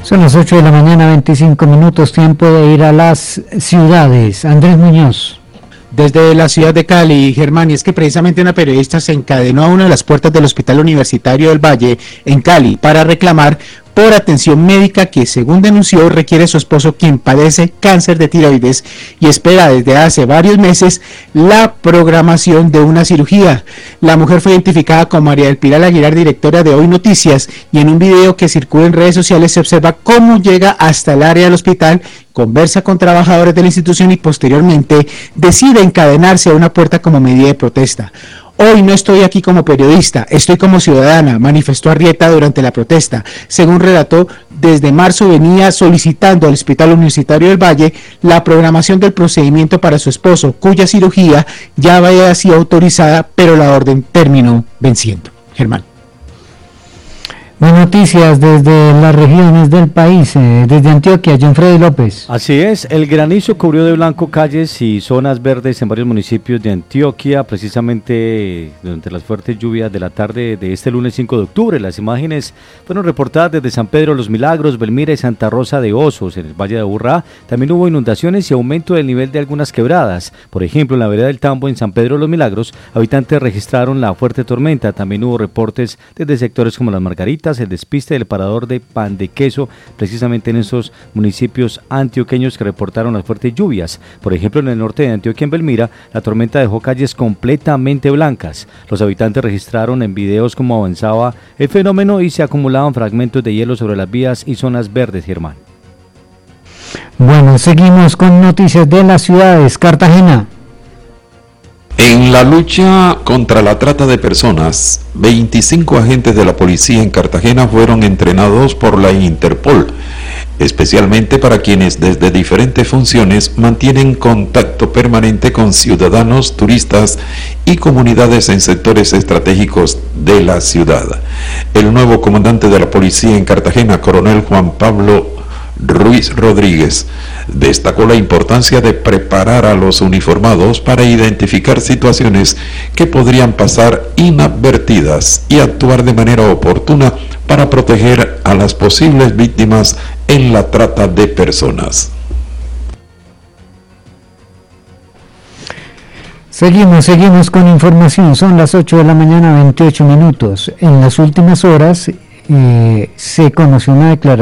Son las 8 de la mañana, 25 minutos, tiempo de ir a las ciudades. Andrés Muñoz. Desde la ciudad de Cali, Germán, y es que precisamente una periodista se encadenó a una de las puertas del Hospital Universitario del Valle en Cali para reclamar por atención médica que, según denunció, requiere su esposo, quien padece cáncer de tiroides y espera desde hace varios meses la programación de una cirugía. La mujer fue identificada como María del Pilar Aguilar, directora de Hoy Noticias, y en un video que circula en redes sociales se observa cómo llega hasta el área del hospital, conversa con trabajadores de la institución y posteriormente decide encadenarse a una puerta como medida de protesta. Hoy no estoy aquí como periodista, estoy como ciudadana, manifestó Arrieta durante la protesta. Según relató, desde marzo venía solicitando al Hospital Universitario del Valle la programación del procedimiento para su esposo, cuya cirugía ya había sido autorizada, pero la orden terminó venciendo. Germán. Buenas noticias desde las regiones del país, desde Antioquia, John Freddy López. Así es, el granizo cubrió de blanco calles y zonas verdes en varios municipios de Antioquia, precisamente durante las fuertes lluvias de la tarde de este lunes 5 de octubre. Las imágenes fueron reportadas desde San Pedro de los Milagros, Belmira y Santa Rosa de Osos, en el Valle de Aburrá. También hubo inundaciones y aumento del nivel de algunas quebradas. Por ejemplo, en la vereda del Tambo, en San Pedro de los Milagros, habitantes registraron la fuerte tormenta. También hubo reportes desde sectores como Las Margaritas, el despiste del parador de Pan de Queso, precisamente en esos municipios antioqueños que reportaron las fuertes lluvias. Por ejemplo, en el norte de Antioquia, en Belmira, la tormenta dejó calles completamente blancas. Los habitantes registraron en videos cómo avanzaba el fenómeno y se acumulaban fragmentos de hielo sobre las vías y zonas verdes, Germán. Bueno, seguimos con noticias de las ciudades. Cartagena. En la lucha contra la trata de personas, 25 agentes de la policía en Cartagena fueron entrenados por la Interpol, especialmente para quienes desde diferentes funciones mantienen contacto permanente con ciudadanos, turistas y comunidades en sectores estratégicos de la ciudad. El nuevo comandante de la policía en Cartagena, coronel Juan Pablo Ruiz Rodríguez, destacó la importancia de preparar a los uniformados para identificar situaciones que podrían pasar inadvertidas y actuar de manera oportuna para proteger a las posibles víctimas en la trata de personas. Seguimos con información. Son las 8 de la mañana, 28 minutos. En las últimas horas se conoció una declaración